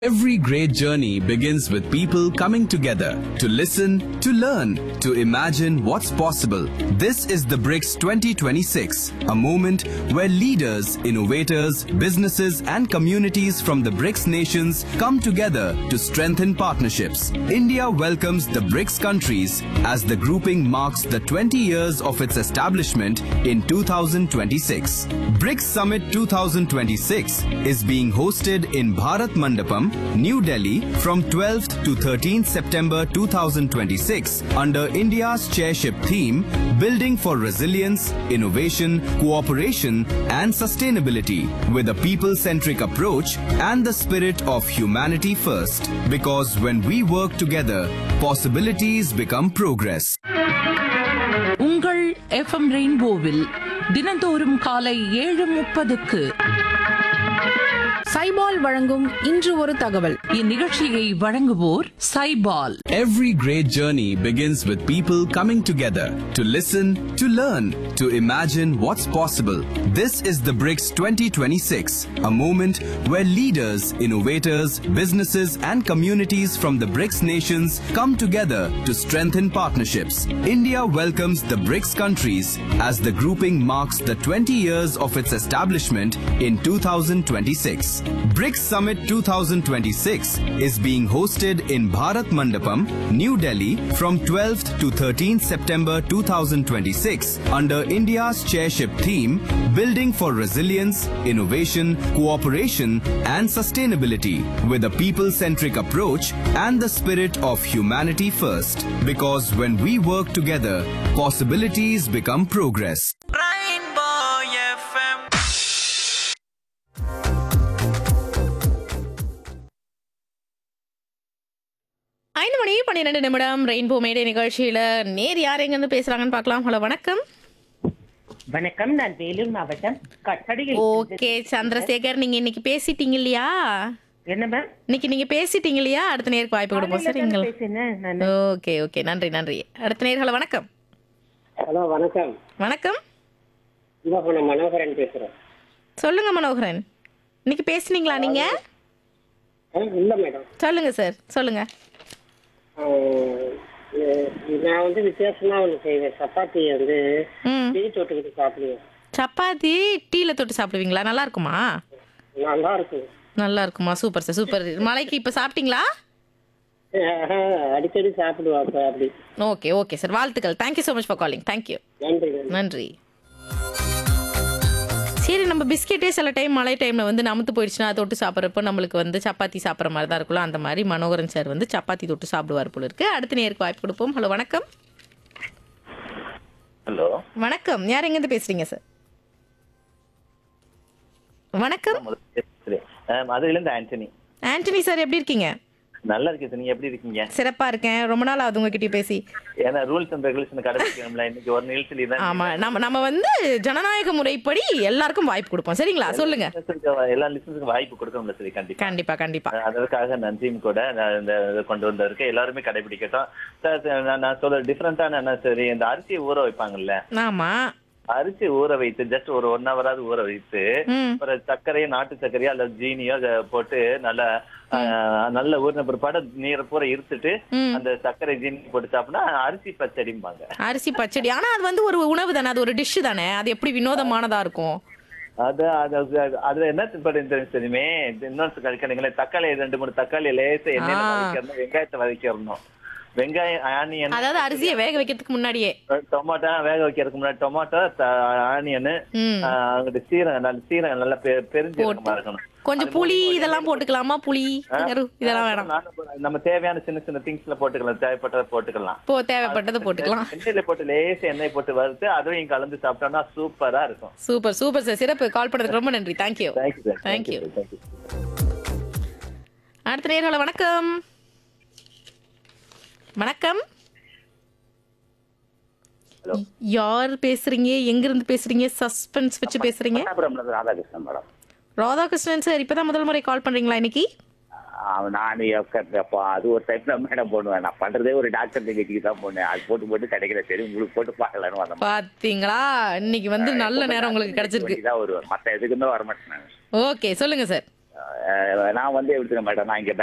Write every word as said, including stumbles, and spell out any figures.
Every great journey begins with people coming together to listen, to learn, to imagine what's possible. This is the BRICS twenty twenty-six, a moment where leaders, innovators, businesses and communities from the BRICS nations come together to strengthen partnerships. India welcomes the BRICS countries as the grouping marks the twenty years of its establishment in two thousand twenty-six. BRICS Summit twenty twenty-six is being hosted in Bharat Mandapam, New Delhi from twelfth to thirteenth September two thousand twenty-six under India's chairship theme Building for Resilience, Innovation, Cooperation and Sustainability with a people-centric approach and the spirit of humanity first. Because when we work together, possibilities become progress. உங்கள் FM ரெயின்போவில் தினந்தோறும் காலை ஏழு முப்பதுக்கு சைபால் வழங்கும் இன்று ஒரு தகவல். இந்நிகழ்ச்சியை வழங்குவோர் Saibol. Every great journey begins with people coming together to listen, to learn, to imagine what's possible. This is the BRICS twenty twenty-six, a moment where leaders, innovators, businesses and communities from the BRICS nations come together to strengthen partnerships. India welcomes the BRICS countries as the grouping marks the twenty years of its establishment in two thousand twenty-six. BRICS Summit twenty twenty-six is being hosted in Bharat Mandapam, New Delhi from twelfth to thirteenth September two thousand twenty-six under India's chairship theme Building for Resilience, Innovation, Cooperation and Sustainability with a people-centric approach and the spirit of humanity first. Because when we work together, possibilities become progress. ஐந்து மணி பன்னிரெண்டு நிமிடம் rainbow மேடை நிகழ்ச்சியில நேர் யார் எங்க இருந்து பேசுறாங்கன்னு பார்க்கலாம். ஹலோ, வணக்கம். வணக்கம், நான் வேலூர் மாவட்டம் கட்டடியில். ஓகே சந்திரசேகர், நீங்க இன்னைக்கு பேசிட்டீங்க இல்லையா? என்ன மேம்? இன்னைக்கு நீங்க பேசிட்டீங்க இல்லையா? அடுத்த நேருக்கு வாய்ப்பு கொடுப்போம். சரிங்களா? ஓகே ஓகே, நன்றி நன்றி. அடுத்த நேர். ஹலோ, வணக்கம். ஹலோ, வணக்கம். வணக்கம், மனோகரன் பேசுறேன். சொல்லுங்க மனோகரன், இன்னைக்கு பேசுனீங்களா நீங்க? இல்ல மேடம். சொல்லுங்க சார், சொல்லுங்க. நான் வந்து வித்தியாசமா ஒண்ணு செய்வேன். சப்பாத்தி வந்து டீ தொட்டுக்கிட்டு சாப்பிடுவேன். சப்பாத்தி டீல தொட்டு சாப்பிடுவீங்களா? நல்லா இருக்குமா? நல்லா இருக்கும். நல்லா இருக்குமா? Super sir, super. மலைக்கு இப்ப சாப்பிட்டீங்களா? அடிக்கடி சாப்பிடுவாங்க அப்படி. ஓகே ஓகே சார், வாழ்த்துக்கள். Thank you so much for calling. Thank you. நன்றி நன்றி. சரி, நம்ம பிஸ்கெட்டே சில டைம் மழை டைமில் வந்து நமத்து போயிடுச்சுன்னா தொட்டு சாப்பிட்றப்போ நம்மளுக்கு வந்து சப்பாத்தி சாப்பிட்ற மாதிரி தான் இருக்குல்ல. அந்த மாதிரி மனோகரன் சார் வந்து சப்பாத்தி தொட்டு சாப்பிடுவார் போல இருக்கு. அடுத்த நேருக்கு வாய்ப்பு கொடுப்போம். ஹலோ, வணக்கம். ஹலோ, வணக்கம். யார் எங்கேருந்து பேசுறீங்க சார்? வணக்கம். மதுரையிலேருந்து ஆண்டனி. ஆண்டனி சார், எப்படி இருக்கீங்க? நல்லா இருக்கேன் சார், நீங்க எப்படி இருக்கீங்க? சிறப்பா இருக்கேன். ரொம்ப நாள் ஆகுது உங்ககிட்ட பேசி. ஏன்னா ரூல்ஸ் அண்ட் ரெகுலேஷன் கடைபிடிக்கணும்ல. இன்னைக்கு ஒரு நிகழ்ச்சி தான். ஆமா, நம்ம நம்ம வந்து ஜனநாயக முறைப்படி எல்லாருக்கும் வாய்ப்பு கொடுப்போம். சரிங்களா? சொல்லுங்க. எல்லா லிசனருக்கும் வாய்ப்பு கொடுக்கணும்ல. சரி, கண்டிப்பா கண்டிப்பா கண்டிப்பா. அதற்காக நன்றியும் கூட இந்த கொண்டு வந்திருக்கு. எல்லாருமே கடைபிடிக்கட்டும். நான் சொல்ல டிஃபரெண்டான என்ன, சரி, இந்த அரிசியை ஊற வைப்பாங்கல்ல. ஆமா, அரிசி ஊற வைத்து ஜஸ்ட் ஒரு ஒன் ஹவராவது ஊற வைத்து ஒரு சர்க்கரையோ நாட்டு சர்க்கரையோ அல்லது ஜீனியோ போட்டு நல்லா நல்ல ஊறின பிற்பாடு நீரை பூரா இருத்துட்டு அந்த சர்க்கரை ஜீனி போட்டு சாப்பிட்டா அரிசி பச்சடிம்பாங்க. அரிசி பச்சடி. ஆனா அது வந்து ஒரு உணவு தானே, அது ஒரு டிஷ் தானே. அது எப்படி வினோதமானதா இருக்கும்? அது அதுல என்ன தெரியுமே, இன்னொரு கிடைக்கிறீங்களே, தக்காளி ரெண்டு மூணு தக்காளி லேசா எண்ணெயில வதக்கிடணும், வெங்காயத்தை வதக்கிடணும். வெங்காயம், ஆனியன், அதாவது அரிசியை வேக வைக்கிறதுக்கு முன்னாடியே டொமாட்டோ வேக வைக்கிறதுக்கு முன்னாடி டொமாட்டோ, ஆனியன், சீரகம், நல்ல சீரகம் நல்லா பெருஞ்சு இருக்கணும். கொஞ்சம் புளி இதெல்லாம் போட்டுக்கலாமா? புளி இதெல்லாம் வேணாம், நம்ம தேவையான சின்ன சின்ன திங்ஸ்ல போட்டுக்கலாம். தேவைப்பட்டதை போட்டுக்கலாம். போ தேவைப்பட்டதை போட்டுக்கலாம். எண்ணெயில போட்டு லேசா எண்ணெய் போட்டு வறுத்து அதையும் கலந்து சாப்பிட்டோம்னா சூப்பரா இருக்கும். சூப்பர் சூப்பர் சார், சிறப்பு. கால் பண்ணதுக்கு ரொம்ப நன்றி. Thank you thank you. அடுத்த நேர்கால. வணக்கம். வணக்கம். யார் பேசுறீங்க? எங்க இருந்து பேசுறீங்க? சஸ்பென்ஸ் வச்சு பேசுறீங்க. ராதாகிருஷ்ணன் மேடம். ராதாகிருஷ்ணன் சார், இப்பதான் முதல் முறை கால் பண்றீங்களா இன்னைக்கு? நான் அது ஒரு டைப்ல மேடம் போடுவேன். நான் பண்றதே ஒரு டாக்டர் நிகழ்ச்சிக்கு தான் போனேன். அது போட்டு போட்டு கிடைக்கிற சரி உங்களுக்கு போட்டு பார்க்கலான்னு பாத்தீங்களா? இன்னைக்கு வந்து நல்ல நேரம் உங்களுக்கு கிடைச்சிருக்கு. ஒரு மத்த எதுக்குமே வரமாட்டேன். ஓகே, சொல்லுங்க சார். அஹ், நான் வந்து எப்படி மேடம் நான் இங்க